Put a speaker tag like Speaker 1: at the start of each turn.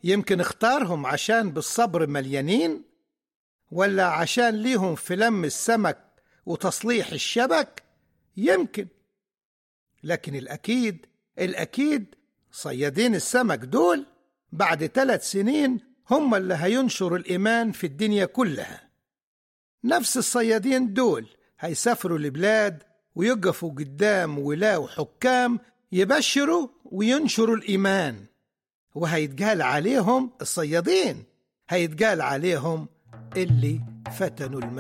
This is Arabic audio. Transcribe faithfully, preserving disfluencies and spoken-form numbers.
Speaker 1: يمكن اختارهم عشان بالصبر مليانين، ولا عشان ليهم في لم السمك وتصليح الشبك؟ يمكن. لكن الأكيد الأكيد صيادين السمك دول بعد ثلاث سنين هم اللي هينشروا الإيمان في الدنيا كلها. نفس الصيادين دول هيسافروا لبلاد ويقفوا قدام ولاة وحكام يبشروا وينشروا الإيمان، وهيتقال عليهم الصيادين، هيتقال عليهم اللي فتنوا المسيح.